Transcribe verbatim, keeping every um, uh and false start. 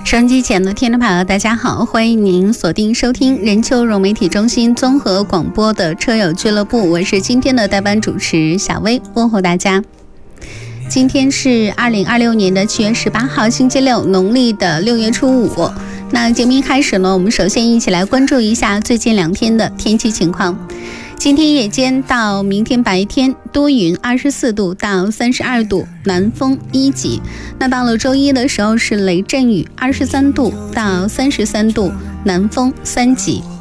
收音机前的听众朋友大家好，欢迎您锁定收听任丘融媒体中心综合广播的车友俱乐部，我是今天的代班主持小薇，问候大家。今天是二零二六年的七月十八号星期六，农历的六月初五。那节目一开始呢，我们首先一起来关注一下最近两天的天气情况。今天夜间到明天白天多云，二十四度到三十二度，南风一级。那到了周一的时候是雷阵雨，二十三度到三十三度，南风三级。